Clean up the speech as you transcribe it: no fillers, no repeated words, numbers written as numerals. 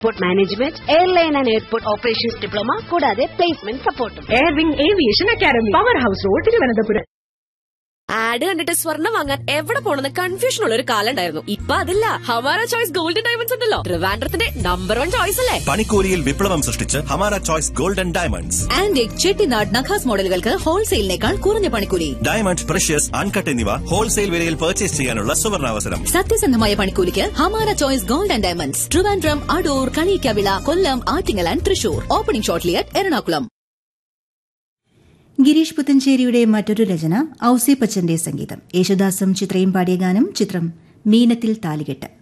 Airport management, airline and airport operations diploma, കൂടാതെ placement സപ്പോർട്ടും. Air wing aviation academy, power house road, Thiruvananthapuram. Add കണ്ടിട്ട് സ്വർണ്ണം വാങ്ങാൻ എവിടെ പോണെന്ന് കൺഫ്യൂഷൻ ഉള്ള ഒരു കാലം ഉണ്ടായിരുന്നു. ഇപ്പൊ അതില്ല. ഹമാര ചോയ്സ് ഗോൾഡൻ ഡയമണ്ട്സ് ഉണ്ടല്ലോ, ട്രിവാൻഡ്രത്തിന്റെ നമ്പർ 1 ചോയ്സ് അല്ലേ. പണിക്കൂലിയിൽ വിപ്ലവം സൃഷ്ടിച്ച് Hamara choice golden diamonds. Antique, Chettinad, നഖാസ് മോഡലുകൾക്ക് ഹോൾസെയിലിനേക്കാൾ കുറഞ്ഞ പണിക്കൂലി. ഡയമണ്ട്, പ്രഷ്യസ്, അൺകട്ട് എന്നിവ ഹോൾസെയിൽ വിലയിൽ പർച്ചേസ് ചെയ്യാനുള്ള സുവർണാവസരം. സത്യസന്ധമായ പണിക്കൂലിക്ക് Hamara choice golden diamonds, Trivandrum, Adoor, Kaliyikkavila, Kollam, Attingal and Thrissur. Opening shortly at Ernakulam. Girish പുത്തഞ്ചേരിയുടെ മറ്റൊരു രചന ഔസേപ്പച്ചന്റെ സംഗീതം. യേശുദാസും ചിത്രയും പാടിയ ഗാനം. ചിത്രം മീനത്തിൽ താലികെട്ട്.